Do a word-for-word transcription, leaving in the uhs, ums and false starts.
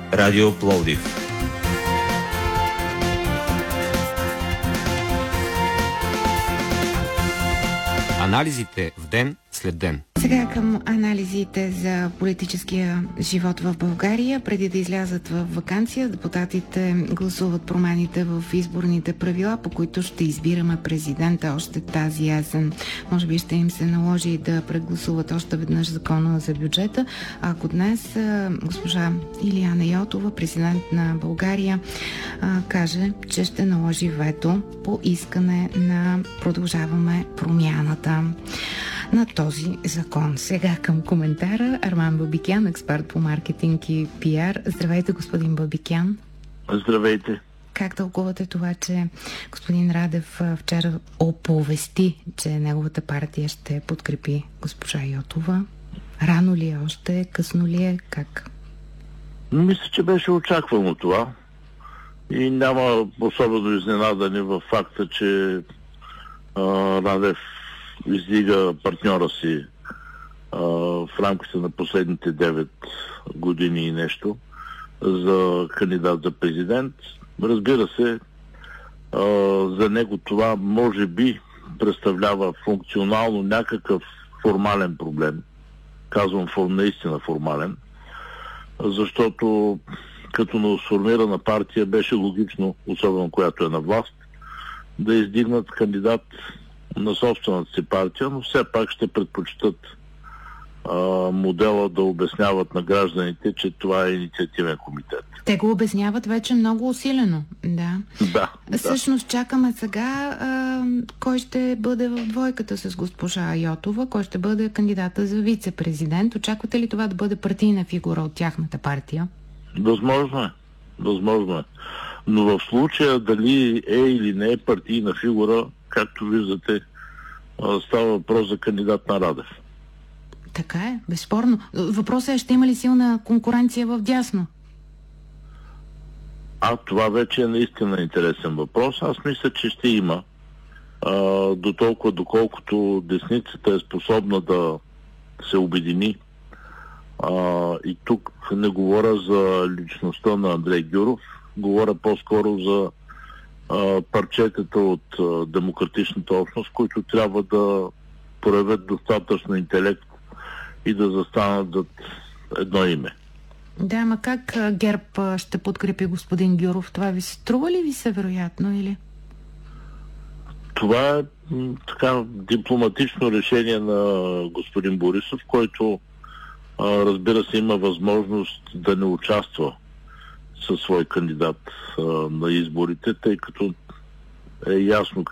Радио Пловдив. Анализите в ден след ден. Сега към анализите за политическия живот в България. Преди да излязат в ваканция, депутатите гласуват промените в изборните правила, по които ще избираме президента още тази есен. Може би ще им се наложи да прегласуват още веднъж закона за бюджета. Ако днес госпожа Илияна Йотова, президент на България, каже, че ще наложи вето по искане на Продължаваме промяната на този закон. Сега към коментара Арман Бабикян, експерт по маркетинг и пиар. Здравейте, господин Бабикян. Здравейте. Как тълкувате това, че господин Радев вчера оповести, че неговата партия ще подкрепи госпожа Йотова? Рано ли е още? Късно ли е? Как? Мисля, че беше очаквано това. И няма особено изненадане в факта, че а, Радев издига партньора си а, в рамките на последните девет години и нещо за кандидат за президент. Разбира се, а, за него това може би представлява функционално някакъв формален проблем. Казвам форм, наистина формален, защото като новосформирана партия беше логично, особено която е на власт, да издигнат кандидат на собствената си партия, но все пак ще предпочитат а, модела да обясняват на гражданите, че това е инициативен комитет. Те го обясняват вече много усилено. Да. Да. Всъщност чакаме сега а, кой ще бъде в двойката с госпожа Йотова, кой ще бъде кандидата за вице-президент. Очаквате ли това да бъде партийна фигура от тяхната партия? Възможно е. Възможно е. Но в случая дали е или не е партийна фигура, както виждате, става въпрос за кандидат на Радев. Така е, безспорно. Въпросът е, ще има ли силна конкуренция в дясно? А, това вече е наистина интересен въпрос. Аз мисля, че ще има. А, до толкова, доколкото десницата е способна да се обедини. А, и тук не говоря за личността на Андрей Гюров, говоря по-скоро за а, парчетата от а, демократичната общност, които трябва да проявят достатъчно интелект и да застанат зад едно име. Да, ма как ГЕРБ ще подкрепи господин Гюров? Това ви се струва ли ви се вероятно или? Това е м, така дипломатично решение на господин Борисов, който а, разбира се има възможност да не участва със свой кандидат а, на изборите, тъй като е ясно